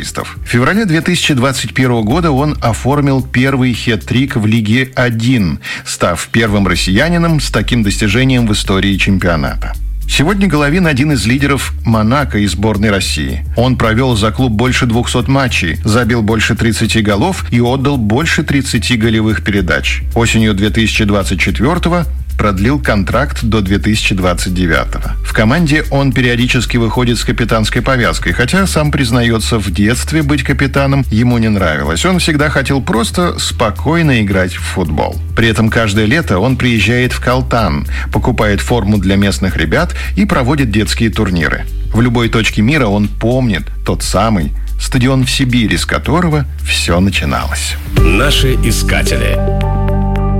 футболистов. В феврале 2021 года он оформил первый хет-трик в Лиге 1, став первым россиянином с таким достижением в истории чемпионата. Сегодня Головин – один из лидеров «Монако» и сборной России. Он провел за клуб больше 200 матчей, забил больше 30 голов и отдал больше 30 голевых передач. Осенью 2024-го продлил контракт до 2029-го. В команде он периодически выходит с капитанской повязкой, хотя сам признается, в детстве быть капитаном ему не нравилось. Он всегда хотел просто спокойно играть в футбол. При этом каждое лето он приезжает в Калтан, покупает форму для местных ребят и проводит детские турниры. В любой точке мира он помнит тот самый стадион в Сибири, с которого все начиналось. Наши искатели.